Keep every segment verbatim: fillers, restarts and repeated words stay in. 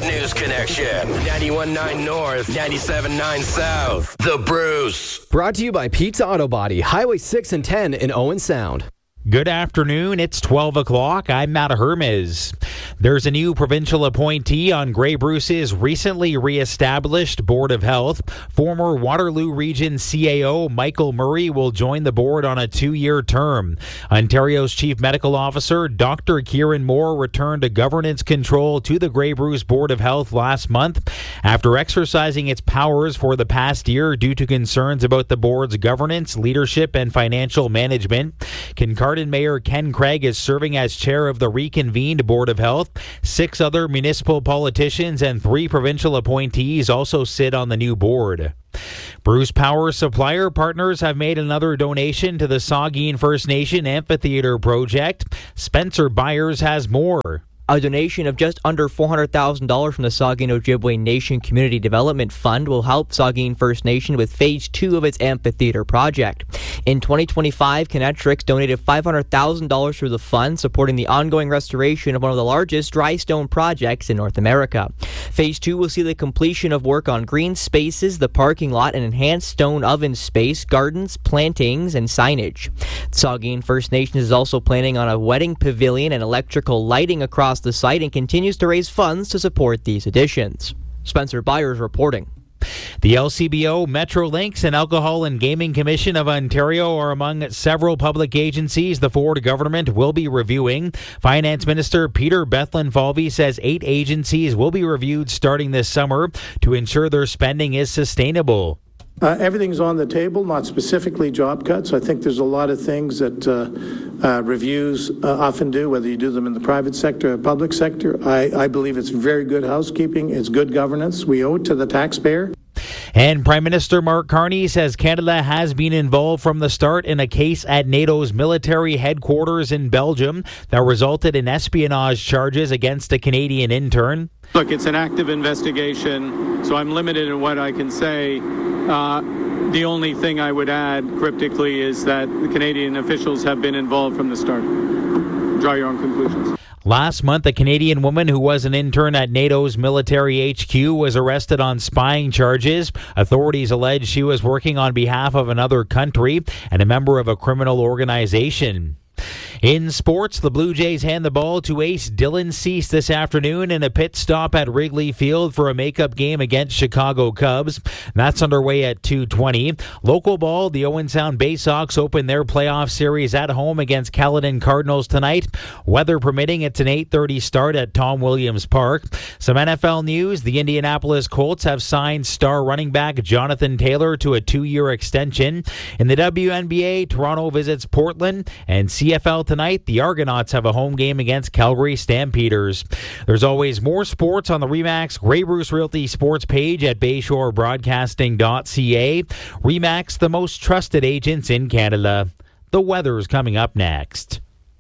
News Connection. ninety-one point nine North, ninety-seven point nine South. The Bruce. Brought to you by Pizza Auto Body, Highway six and ten in Owen Sound. Good afternoon. It's twelve o'clock. I'm Matt Hermes. There's a new provincial appointee on Grey Bruce's recently re-established Board of Health. Former Waterloo Region C A O Michael Murray will join the board on a two-year term. Ontario's Chief Medical Officer Doctor Kieran Moore returned to governance control to the Grey Bruce Board of Health last month after exercising its powers for the past year due to concerns about the board's governance, leadership, and financial management. Kincardine Mayor Ken Craig is serving as chair of the reconvened Board of Health. Six other municipal politicians and three provincial appointees also sit on the new board. Bruce Power supplier partners have made another donation to the Saugeen First Nation Amphitheatre project. Spencer Byers has more. A donation of just under four hundred thousand dollars from the Saugeen Ojibwe Nation Community Development Fund will help Saugeen First Nation with phase two of its amphitheater project. In twenty twenty-five, Kinetrix donated five hundred thousand dollars through the fund, supporting the ongoing restoration of one of the largest dry stone projects in North America. Phase two will see the completion of work on green spaces, the parking lot, and enhanced stone oven space, gardens, plantings, and signage. Saugeen First Nation is also planning on a wedding pavilion and electrical lighting across the site and continues to raise funds to support these additions. Spencer Byers reporting. The L C B O, Metrolinx, and Alcohol and Gaming Commission of Ontario are among several public agencies the Ford government will be reviewing. Finance Minister Peter Bethlen-Falvey says eight agencies will be reviewed starting this summer to ensure their spending is sustainable. Uh, everything's on the table, not specifically job cuts. I think there's a lot of things that uh, uh, reviews uh, often do, whether you do them in the private sector or public sector. I, I believe it's very good housekeeping. It's good governance. We owe it to the taxpayer. And Prime Minister Mark Carney says Canada has been involved from the start in a case at NATO's military headquarters in Belgium that resulted in espionage charges against a Canadian intern. Look, it's an active investigation, so I'm limited in what I can say. Uh, the only thing I would add cryptically is that the Canadian officials have been involved from the start. Draw your own conclusions. Last month, a Canadian woman who was an intern at NATO's military H Q was arrested on spying charges. Authorities allege she was working on behalf of another country and a member of a criminal organization. In sports, the Blue Jays hand the ball to ace Dylan Cease this afternoon in a pit stop at Wrigley Field for a makeup game against Chicago Cubs. That's underway at two twenty. Local ball, the Owen Sound Bay Sox open their playoff series at home against Caledon Cardinals tonight. Weather permitting, it's an eight thirty start at Tom Williams Park. Some N F L news, the Indianapolis Colts have signed star running back Jonathan Taylor to a two-year extension. In the W N B A, Toronto visits Portland, and C F L tonight, the Argonauts have a home game against Calgary Stampeders. There's always more sports on the RE/MAX Grey Bruce Realty sports page at bayshore broadcasting dot c a. RE/MAX, the most trusted agents in Canada. The weather's coming up next.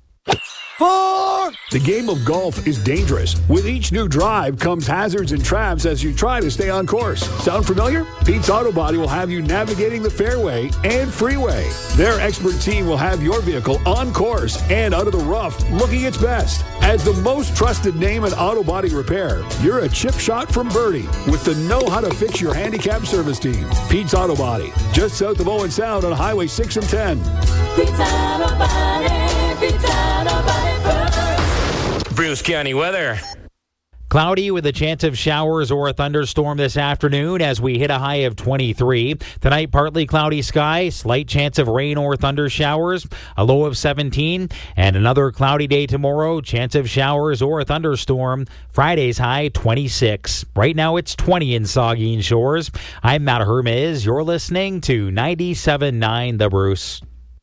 Four! The game of golf is dangerous. With each new drive comes hazards and traps as you try to stay on course. Sound familiar? Pete's Auto Body will have you navigating the fairway and freeway. Their expert team will have your vehicle on course and out of the rough looking its best. As the most trusted name in auto body repair, you're a chip shot from Birdie with the know-how-to-fix your handicap service team. Pete's Auto Body, just south of Owen Sound on Highway six and ten. Pete's Auto Body, Pete's Auto Body first. Bruce County weather. Cloudy with a chance of showers or a thunderstorm this afternoon as we hit a high of twenty-three. Tonight, partly cloudy sky, slight chance of rain or thunder showers, a low of seventeen. And another cloudy day tomorrow, chance of showers or a thunderstorm. Friday's high, twenty-six. Right now, it's twenty in Saugeen Shores. I'm Matt Hermes. You're listening to ninety-seven point nine The Bruce.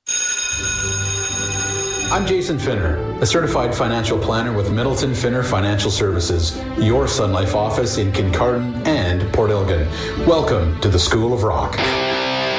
I'm Jason Finner, a certified financial planner with Middleton Finner Financial Services, your Sun Life office in Kincardine and Port Elgin. Welcome to the School of Rock.